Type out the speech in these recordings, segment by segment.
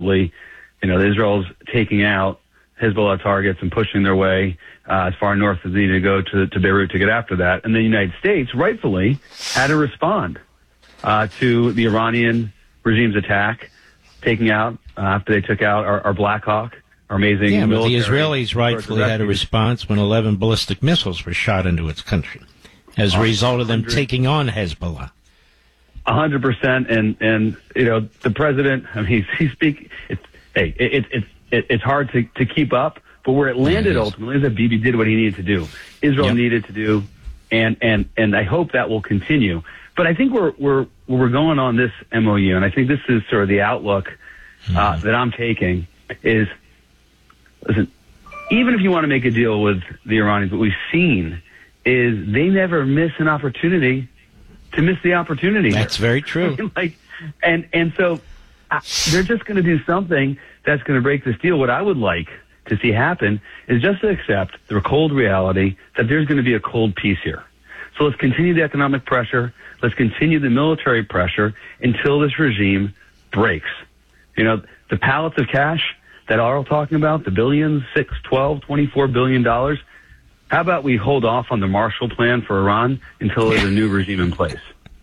aggressively. Israel's taking out Hezbollah targets and pushing their way as far north as they need to go to Beirut to get after that. And the United States rightfully had to respond to the Iranian regime's attack, taking out, after they took out our Black Hawk, our amazing military. Yeah, but the Israelis rightfully had a response when 11 ballistic missiles were shot into its country as a result of them taking on Hezbollah. 100%. And the president, he's speaking. It's hard to keep up, but where it landed ultimately is that Bibi did what he needed to do. Israel needed to do, and I hope that will continue. But I think we're going on this MOU, and I think this is sort of the outlook that I'm taking is, listen, even if you want to make a deal with the Iranians, what we've seen is they never miss an opportunity to miss the opportunity. That's very true. And so they're just going to do something that's going to break this deal. What I would like to see happen is just to accept the cold reality that there's going to be a cold peace here. So let's continue the economic pressure. Let's continue the military pressure until this regime breaks. The pallets of cash that are all talking about, the billions, $6, $12, $24 billion. How about we hold off on the Marshall Plan for Iran until there's a new regime in place?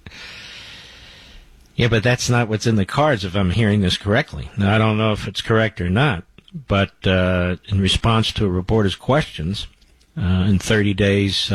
Yeah, but that's not what's in the cards, if I'm hearing this correctly. Now, I don't know if it's correct or not, but in response to a reporter's questions, in 30 days,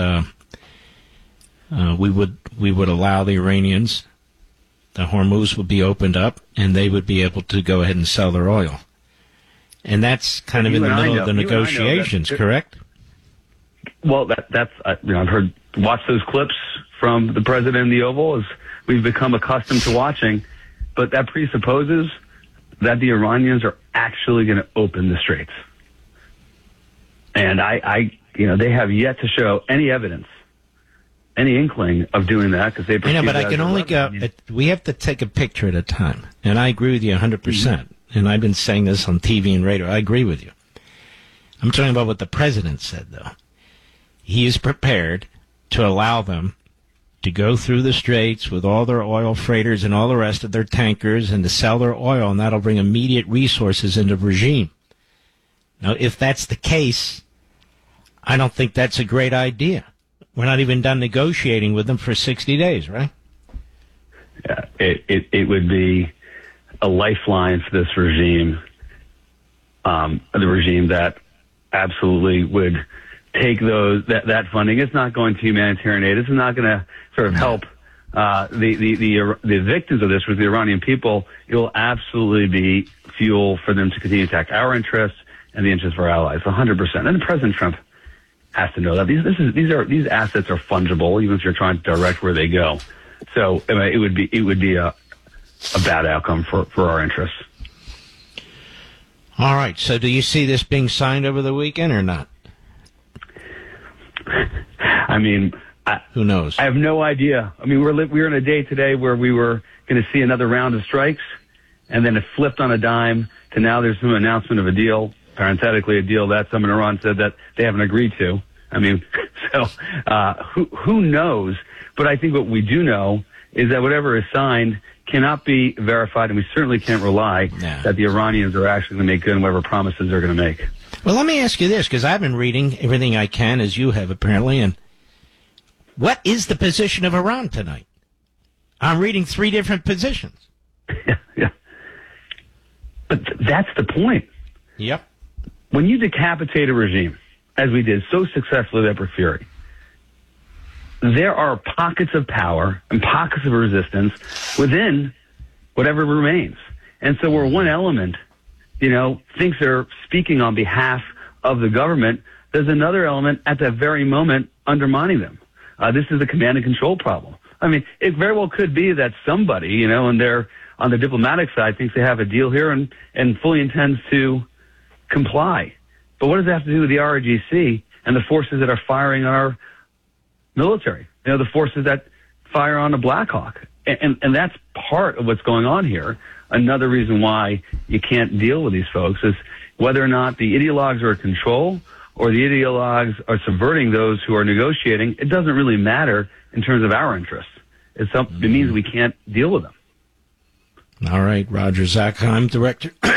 we would allow the Iranians, the Hormuz would be opened up, and they would be able to go ahead and sell their oil. And that's kind of in the middle of the negotiations, correct? Well, that's I've heard, watch those clips from the president in the Oval as we've become accustomed to watching, but that presupposes that the Iranians are actually going to open the straits. And they have yet to show any evidence, any inkling of doing that, because they. But I can only go. We have to take a picture at a time, and I agree with you 100%. And I've been saying this on TV and radio. I agree with you. I'm talking about what the president said, though. He is prepared to allow them to go through the straits with all their oil freighters and all the rest of their tankers and to sell their oil, and that'll bring immediate resources into the regime. Now, if that's the case, I don't think that's a great idea. We're not even done negotiating with them for 60 days, right? Yeah, it would be a lifeline for this regime, the regime that absolutely would take that funding. It's not going to humanitarian aid. It's not going to sort of help the victims of this, with the Iranian people. It will absolutely be fuel for them to continue to attack our interests and the interests of our allies, 100%. And President Trump has to know that these assets are fungible, even if you're trying to direct where they go. So it would be a bad outcome for our interests. All right. So do you see this being signed over the weekend or not? Who knows? I have no idea. We're in a day today where we were going to see another round of strikes, and then it flipped on a dime to now there's some announcement of a deal, parenthetically a deal that some in Iran said that they haven't agreed to. Who knows? But I think what we do know is that whatever is signed cannot be verified, and we certainly can't rely that the Iranians are actually going to make good on whatever promises they're going to make. Well, let me ask you this, because I've been reading everything I can, as you have apparently, and what is the position of Iran tonight? I'm reading 3 different positions. Yeah. But that's the point. Yep. When you decapitate a regime, as we did so successfully at Epic Fury, there are pockets of power and pockets of resistance within whatever remains. And so where one element, thinks they're speaking on behalf of the government, there's another element at that very moment undermining them. This is a command and control problem. It very well could be that somebody, and they're on the diplomatic side, thinks they have a deal here and fully intends to comply. But what does that have to do with the RIGC and the forces that are firing on our military? The forces that fire on the Black Hawk. And that's part of what's going on here. Another reason why you can't deal with these folks is whether or not the ideologues are in control or the ideologues are subverting those who are negotiating. It doesn't really matter in terms of our interests. It means we can't deal with them. All right, Roger Zakheim, Director